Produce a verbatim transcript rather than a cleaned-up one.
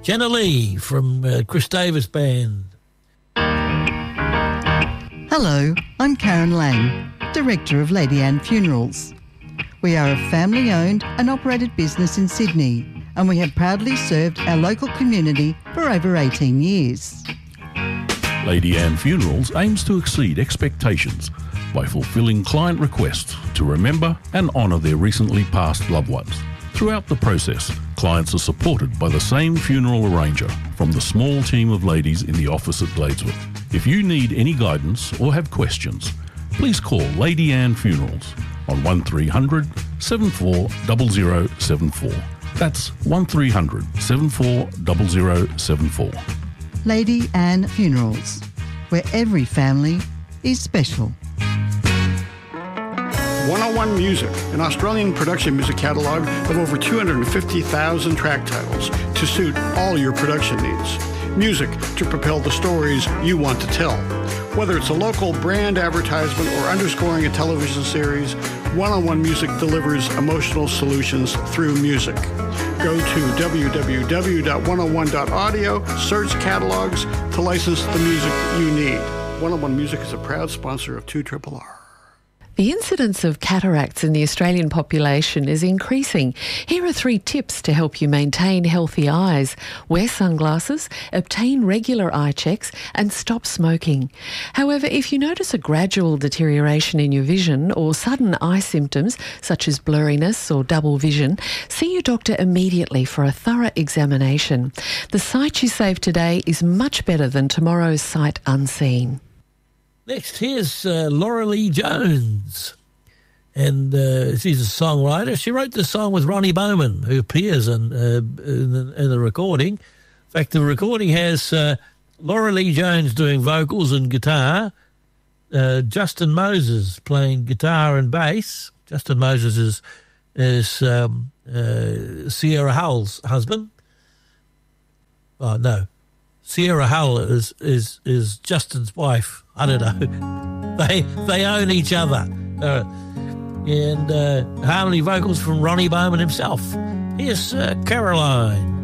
Jenna Lee from uh, Chris Davis Band. Hello, I'm Karen Lang, Director of Lady Anne Funerals. We are a family-owned and operated business in Sydney, and we have proudly served our local community for over eighteen years. Lady Anne Funerals aims to exceed expectations by fulfilling client requests to remember and honour their recently passed loved ones. Throughout the process, clients are supported by the same funeral arranger from the small team of ladies in the office at Gladeswood. If you need any guidance or have questions, please call Lady Anne Funerals on one three hundred, seven four zero zero seven four. That's one three hundred, seven four zero zero seven four. Lady Anne Funerals, where every family is special. one oh one Music, an Australian production music catalogue of over two hundred fifty thousand track titles to suit all your production needs. Music to propel the stories you want to tell. Whether it's a local brand advertisement or underscoring a television series, one oh one Music delivers emotional solutions through music. Go to w w w dot one oh one dot audio, search catalogs to license the music you need. one oh one Music is a proud sponsor of two R R R. The incidence of cataracts in the Australian population is increasing. Here are three tips to help you maintain healthy eyes. Wear sunglasses, obtain regular eye checks, and stop smoking. However, if you notice a gradual deterioration in your vision or sudden eye symptoms such as blurriness or double vision, see your doctor immediately for a thorough examination. The sight you save today is much better than tomorrow's sight unseen. Next, here's uh, Laura Lee Jones, and uh, she's a songwriter. She wrote this song with Ronnie Bowman, who appears in, uh, in, the, in the recording. In fact, the recording has uh, Laura Lee Jones doing vocals and guitar, uh, Justin Moses playing guitar and bass. Justin Moses is, is um, uh, Sierra Hull's husband. Oh, no. Sierra Hull is, is, is Justin's wife. I don't know. They they own each other. Uh, and uh, harmony vocals from Ronnie Bowman himself. Here's uh, Caroline.